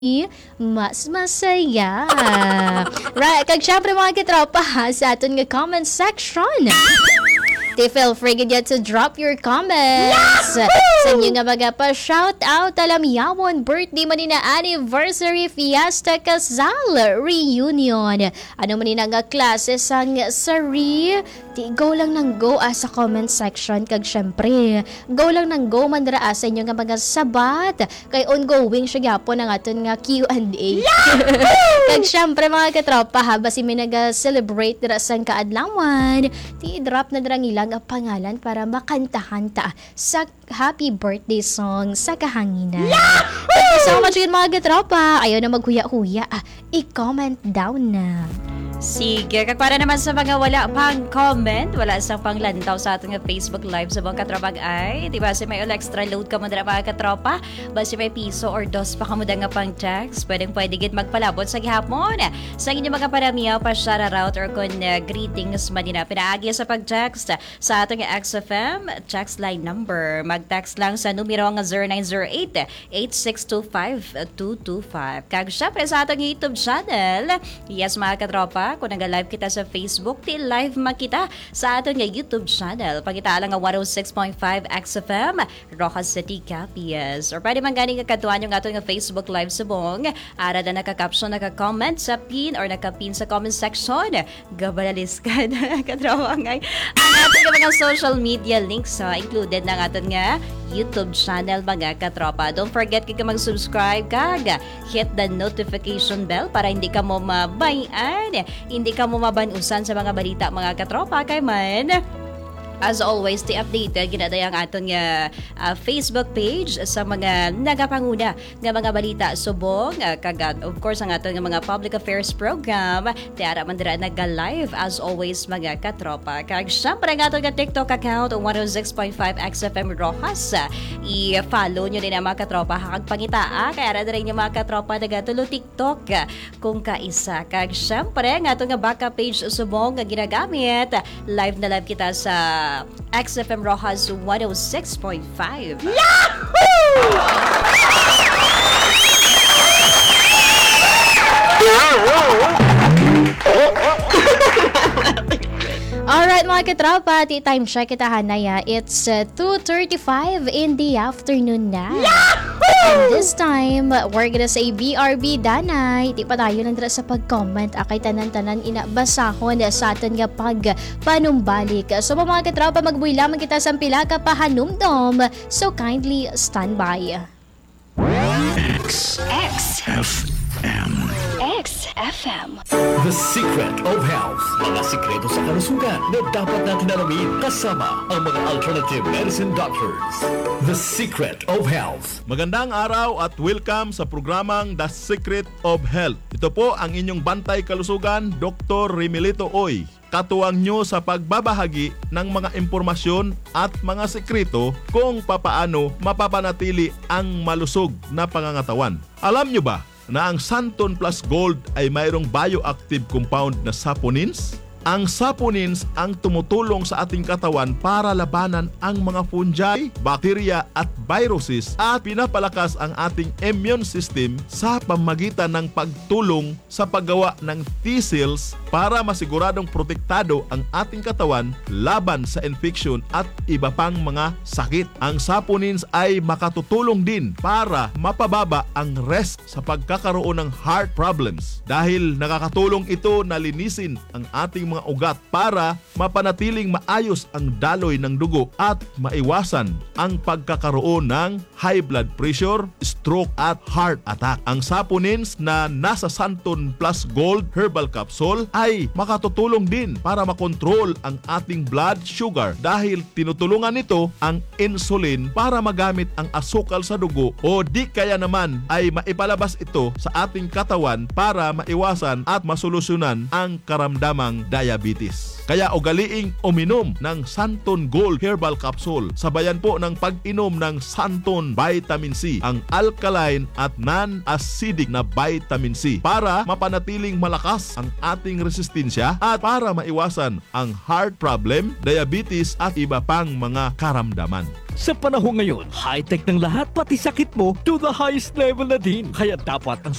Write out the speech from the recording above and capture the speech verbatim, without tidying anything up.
mas masaya. Right, kag syempre mga kitropa ha, sa aton nga comment section. They feel free yet to drop your comments. Sa inyo nga mga pa shout out alam yawon birthday man na anniversary fiesta kasal reunion. Ano man na nga klase sang sari? Di go lang nang go ah, sa comment section kag syempre go lang nang go man dira ah, sa inyo nga mga sabat kay ongoing siya gyapon ang aton nga Q and A. Kag syempre mga katropa ha basi may naga-celebrate dira sang kaadlawan. Di drop na dira ilang ang pangalan para makantahan ta sa happy birthday song sa kahanginan. Thank you so much yun mga katropa. Ayaw na maghuya-huya. Ah, i-comment down na. Sige, para naman sa mga wala pang comment, wala sa panglantaw sa ating Facebook Live sa mga katrobag ay, di ba si may extra load ka mo na mga katropa, basi may piso or dos pa ka mo nga pang text, pwedeng pwede git magpalabot sa gihapon. Sa inyo mga paramiyaw pa shoutout or kun uh, greetings man din na pinaagi sa pag-text sa ating X F M text line number. Mag-text lang sa numero nga zero nine zero eight, eight six two five, two two five. Kag syempre sa ating YouTube channel, yes mga katropa, kung nag-live kita sa Facebook, ti live makita sa aton nga YouTube channel. Pagita lang nga one oh six point five X F M, Rojas City, Capias. Or pwede man ganing kakatuan yung aton nga Facebook Live subong. Ara na naka-caption, naka-comment sa pin or naka-pin sa comment section. Gabalalis ka na, katrawa ngay. Ang aton nga mga social media links uh, included ng aton nga YouTube channel mga katropa. Don't forget kaya mag-subscribe kag hit the notification bell para hindi ka mo mabayan, hindi ka mo mabanusan sa mga balita mga katropa kay man. As always, stay updated ginaday ang aton nga uh, Facebook page sa mga nagapanguna nga mga balita subong uh, kag of course ang aton nga mga public affairs program tiara man dira nag-live as always mga katropa. Kag syempre ang aton nga TikTok account one oh six point five X F M Rojas. I-follow nyo din ang mga katropa kag pangitaa kaya ra dira yung mga katropa nagatulo TikTok kung kaisa. Kag syempre ang aton nga backup page subong nga ginagamit live na live kita sa X F M Rojas one oh six point five. Yahoo! Alright mga katropa, ti time check kita hanaya. It's uh, two thirty-five in the afternoon na. Yahoo! And this time, we're gonna say B R B Danay. Di pa tayo nandra sa pag-comment. Akay tanan-tanan inabasahon sa aton nga pag-panumbalik. So mga katropa, magbuhay lamang kita sa pila ka pahanumdom. So kindly stand by. X X F M X F M The Secret of Health. Mga sikreto sa kalusugan na dapat natin alamin kasama ang mga alternative medicine doctors. The Secret of Health. Magandang araw at welcome sa programang The Secret of Health. Ito po ang inyong bantay kalusugan, Doctor Remilito Oy. Katuwang nyo sa pagbabahagi ng mga impormasyon at mga sekreto kung papaano mapapanatili ang malusog na pangangatawan. Alam nyo ba na ang Santon Plus Gold ay mayroong bioactive compound na saponins? Ang saponins ang tumutulong sa ating katawan para labanan ang mga fungi, bacteria at viruses at pinapalakas ang ating immune system sa pamagitan ng pagtulong sa paggawa ng T-cells para masiguradong protektado ang ating katawan laban sa infection at iba pang mga sakit. Ang saponins ay makatutulong din para mapababa ang risk sa pagkakaroon ng heart problems dahil nakakatulong ito na linisin ang ating mga ugat para mapanatiling maayos ang daloy ng dugo at maiwasan ang pagkakaroon ng high blood pressure, stroke at heart attack. Ang saponins na nasa Santon Plus Gold Herbal Capsule ay makatutulong din para makontrol ang ating blood sugar dahil tinutulungan nito ang insulin para magamit ang asukal sa dugo o di kaya naman ay maipalabas ito sa ating katawan para maiwasan at masolusyonan ang karamdamang diabetes. diabetes. Kaya ugaliing uminom ng Santon Gold Herbal Capsule. Sabayan po ng pag-inom ng Santon Vitamin C, ang alkaline at non-acidic na vitamin C para mapanatiling malakas ang ating resistensya at para maiwasan ang heart problem, diabetes at iba pang mga karamdaman. Sa panahon ngayon, high-tech ng lahat, pati sakit mo to the highest level na din. Kaya dapat ang